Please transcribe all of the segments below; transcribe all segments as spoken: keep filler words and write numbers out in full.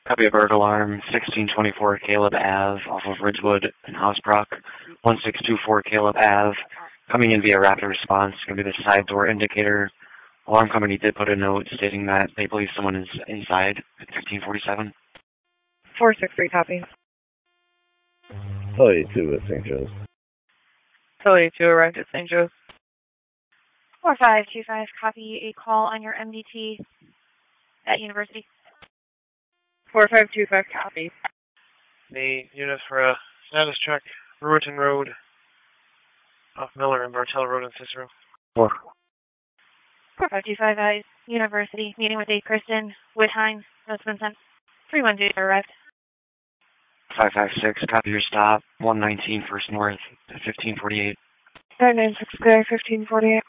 Copy a burglar alarm, sixteen twenty-four Caleb Ave off of Ridgewood and Housebrook, one six two four Caleb Ave. Coming in via rapid response, going to be the side door indicator. Alarm company did put a note stating that they believe someone is inside at fifteen forty-seven. four six three, copy. Philly two at Saint Joe's. Philly two arrived at Saint Joe's. four five two five, copy a call on your M D T at University. four five two five, copy. The unit for a status check, Brewerton Road, off Miller and Bartell Road in Cicero. Four. four five two five, uh, University, meeting with a Kristen Whitheim, that's been sent. three one zero arrived. five five six, copy your stop, one nineteen First North at fifteen forty-eight. nine nine six, clear, fifteen forty-eight.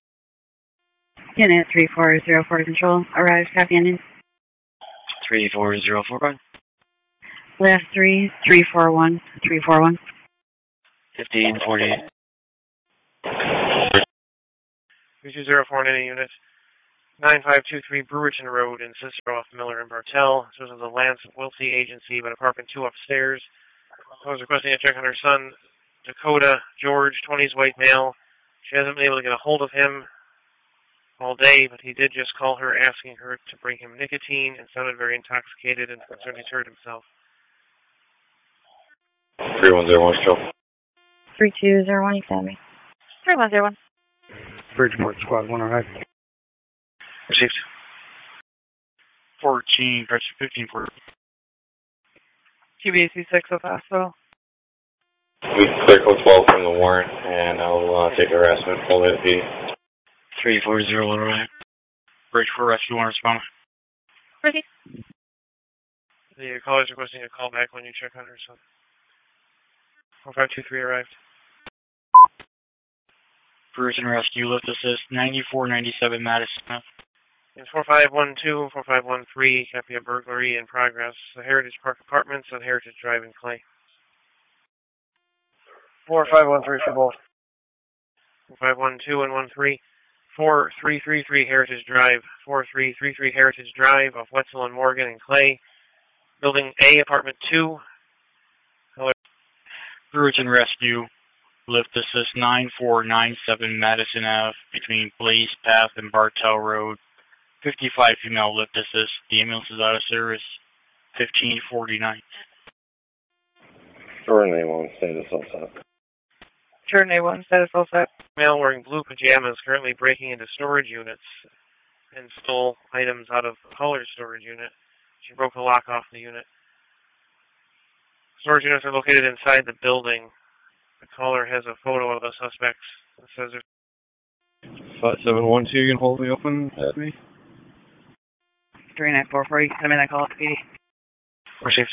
Unit three four zero four to control, arrived, copy ending. three four zero four one. Left three, three four one, three four one. fifteen forty-eight. three two zero four in any unit. nine five two three Brewerton Road in Cicero off Miller and Bartell. This is the Lance Wilsey Agency, but apartment two upstairs. I was requesting a check on her son, Dakota George, twenties, white male. She hasn't been able to get a hold of him all day, but he did just call her asking her to bring him nicotine and sounded very intoxicated and concerned he's hurt himself. three one zero one, show. three two zero one, you got me. three one zero one. Bridgeport Squad one arrived. Received. fourteen, fifteen forty. Q B C six with hospital. We clear code twelve from the warrant, and I'll uh, take harassment, full A P. three four zero one arrived. Bridgeport Rescue one respond. Ready. The caller is requesting a call back when you check on her son. four five two three arrived. Brewerton Rescue, lift assist, ninety-four ninety-seven Madison. In four five one two, four five one three, copy a burglary in progress. The Heritage Park Apartments on Heritage Drive in Clay. four five one three for both. four five one two and one three. four three three three Heritage Drive. four three three three Heritage Drive off Wetzel and Morgan in Clay. Building A, Apartment two. Hello. Brewerton Rescue, lift assist, nine four nine seven Madison Avenue between Blaze Path and Bartell Road. fifty-five female lift assist. The ambulance is out of service. fifteen forty-nine. Jordan A one, status all set. Jordan A one, status all set. Male wearing blue pajamas currently breaking into storage units and stole items out of the Collier storage unit. She broke the lock off the unit. Storage units are located inside the building. The caller has a photo of the suspects. It says five seven one two, you can hold me open at me. three nine four four, you can send me that call to P D. Received.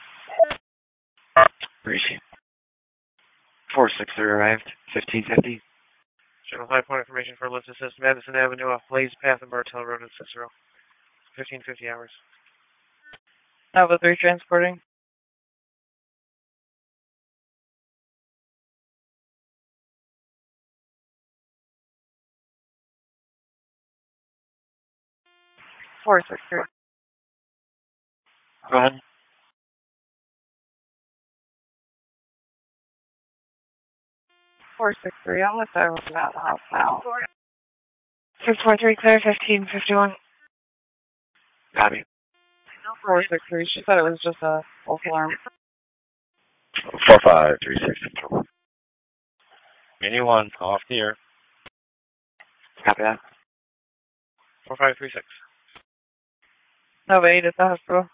Received. four six three arrived, fifteen fifty. General five point information for lift assist, Madison Avenue off Blaze Path and Bartell Road in Cicero. fifteen fifty hours. Alpha three transporting. four six three. Go ahead. four six three, I'm with that about the house now. six four three, clear, fifteen fifty-one. Copy. four six three, she said it was just a false alarm. four five three six control. Mini one, off the air. Copy that. four five three six. Nova eight at the hospital.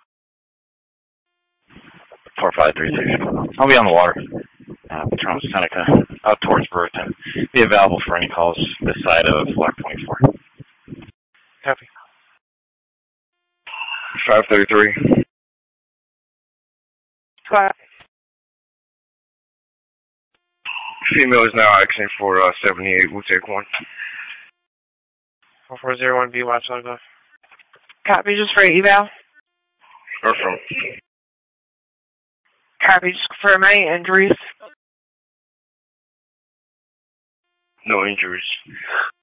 four five three six. I'll be on the water. Uh, Patron Seneca, out towards Brewerton. Be available for any calls this side of Block twenty-four. Copy. five thirty-three. Squad. Female is now asking for uh, seventy-eight. We'll take one. four four zero one B, watch log off. Copy, just for eval. Or from. Copy, just for my injuries. No injuries.